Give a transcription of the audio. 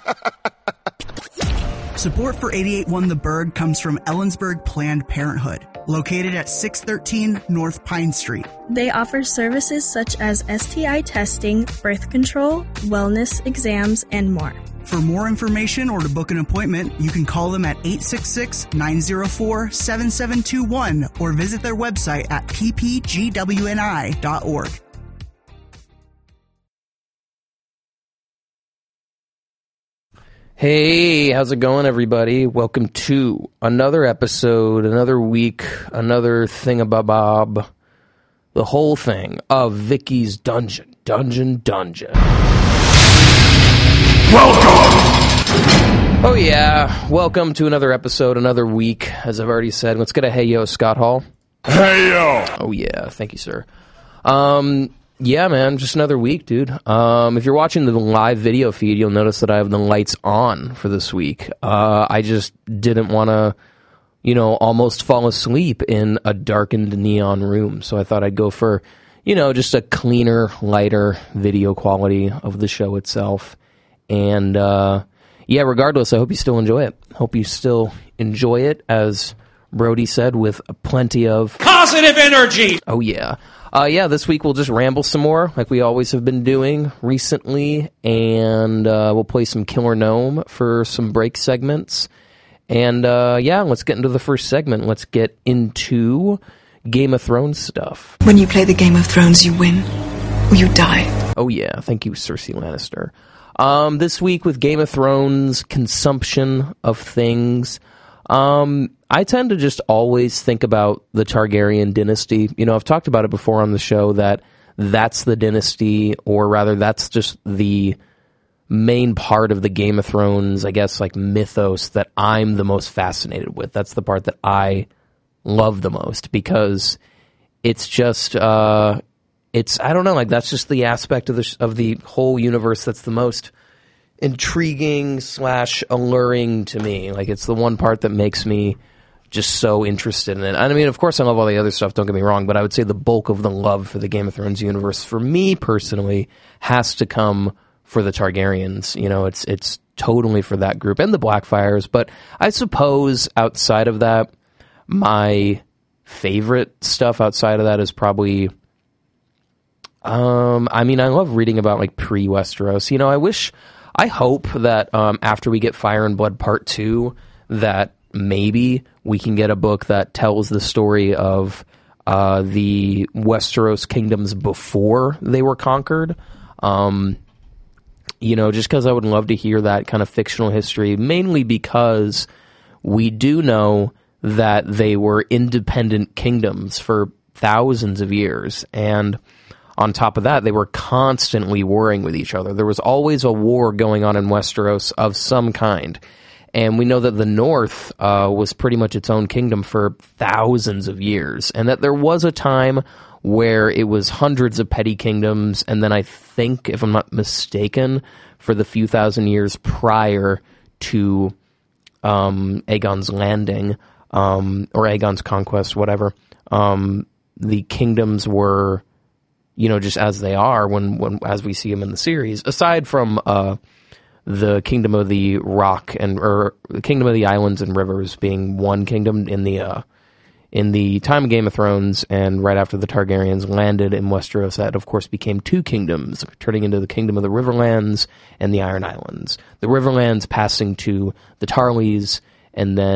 Support for 88.1 The Bird comes from Ellensburg Planned Parenthood, located at 613 North Pine Street. They offer services such as STI testing, birth control, wellness exams, and more. For more information or to book an appointment, you can call them at 866-904-7721 or visit their website at ppgwni.org. Hey, how's it going, everybody? Welcome to another episode, another week, another thingamabob, the whole thing of Vicky's Dungeon. Welcome! Oh yeah, welcome to another episode, another week, as I've already said. Let's get a hey yo, Scott Hall. Hey yo! Oh yeah, thank you, sir. Yeah, man, just another week, dude. If you're watching the live video feed, you'll notice that I have the lights on for this week. I just didn't want to, almost fall asleep in a darkened neon room. So I thought I'd go for, just a cleaner, lighter video quality of the show itself. And, yeah, regardless, I hope you still enjoy it. Hope you still enjoy it, as Brody said, with plenty of positive energy! Oh, yeah. This week we'll just ramble some more, like we always have been doing recently, and we'll play some Killer Gnome for some break segments. And, let's get into the first segment. Let's get into Game of Thrones stuff. When you play the Game of Thrones, you win, or you die. Oh, yeah. Thank you, Cersei Lannister. This week with Game of Thrones, consumption of things, I tend to just always think about the Targaryen dynasty. I've talked about it before on the show that that's the dynasty, or rather that's just the main part of the Game of Thrones, I guess, like mythos that I'm the most fascinated with. That's the part that I love the most, because it's just, I don't know, like that's just the aspect of the whole universe that's the most intriguing / alluring to me. Like it's the one part that makes me just so interested in it. I mean, of course I love all the other stuff, don't get me wrong, but I would say the bulk of the love for the Game of Thrones universe, for me personally, has to come for the Targaryens. It's totally for that group, and the Blackfires, but I suppose outside of that, my favorite stuff outside of that is probably, I love reading about like pre-Westeros. I hope that after we get Fire and Blood Part 2, that maybe we can get a book that tells the story of the Westeros kingdoms before they were conquered. Just because I would love to hear that kind of fictional history, mainly because we do know that they were independent kingdoms for thousands of years, and on top of that, they were constantly warring with each other. There was always a war going on in Westeros of some kind. And we know that the North was pretty much its own kingdom for thousands of years. And that there was a time where it was hundreds of petty kingdoms. And then I think, if I'm not mistaken, for the few thousand years prior to Aegon's landing, or Aegon's conquest, whatever, the kingdoms were, just as they are when as we see them in the series, aside from the Kingdom of the Rock or the Kingdom of the Islands and Rivers being one kingdom in the time of Game of Thrones, and right after the Targaryens landed in Westeros, that of course became two kingdoms, turning into the Kingdom of the Riverlands and the Iron Islands. The Riverlands passing to the Tarleys, and then